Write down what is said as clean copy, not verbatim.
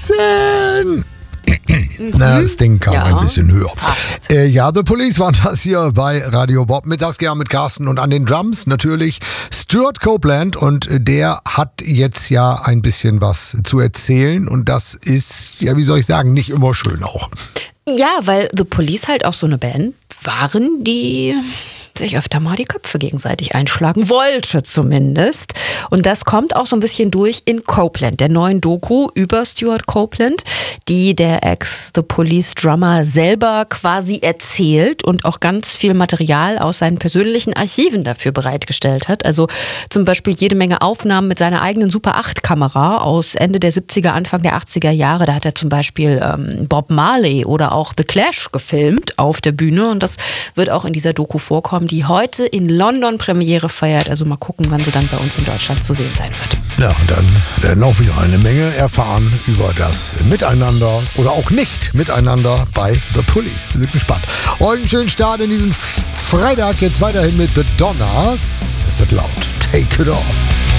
Jackson. Na, das Ding kam ein bisschen höher. The Police waren das hier bei Radio Bob. Mittagsgern mit Carsten und an den Drums natürlich Stuart Copeland. Und der hat jetzt ja ein bisschen was zu erzählen. Und das ist, ja, wie soll ich sagen, nicht immer schön auch. Ja, weil The Police halt auch so eine Band waren, die sich öfter mal die Köpfe gegenseitig einschlagen wollte zumindest. Und das kommt auch so ein bisschen durch in Copeland, der neuen Doku über Stuart Copeland, die der Ex-The Police-Drummer selber quasi erzählt und auch ganz viel Material aus seinen persönlichen Archiven dafür bereitgestellt hat. Also zum Beispiel jede Menge Aufnahmen mit seiner eigenen Super 8-Kamera aus Ende der 70er, Anfang der 80er Jahre. Da hat er zum Beispiel Bob Marley oder auch The Clash gefilmt auf der Bühne. Und das wird auch in dieser Doku vorkommen, die heute in London Premiere feiert. Also mal gucken, wann sie dann bei uns in Deutschland zu sehen sein wird. Ja, und dann werden auch wieder eine Menge erfahren über das Miteinander oder auch nicht Miteinander bei The Police. Wir sind gespannt. Euch einen schönen Start in diesen Freitag. Jetzt weiterhin mit The Donners. Es wird laut. Take it off.